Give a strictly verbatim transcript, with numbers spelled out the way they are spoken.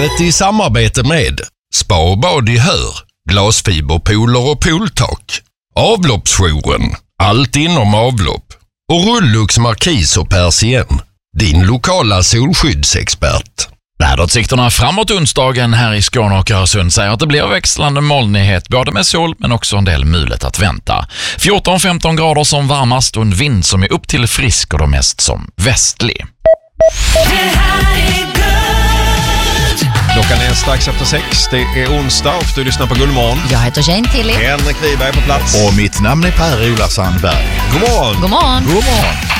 Livet i samarbete med Spa och bad i Hör, glasfiberpooler och pooltak, Avloppsjouren, allt inom avlopp och Rullux Markis och Persien, din lokala solskyddsexpert. Väderutsikterna framåt onsdagen här i Skåne och Öresund säger att det blir växlande molnighet både med sol men också en del mulet att vänta. fjorton femton grader som varmast och en vind som är upp till frisk och då mest som västlig. Klockan är strax efter sex. Det är onsdag och du lyssnar på Gullmorgon. Jag heter Jane Tilly. Henrik Wiberg på plats. Och mitt namn är Per-Ola Sandberg. God morgon. God morgon. God morgon.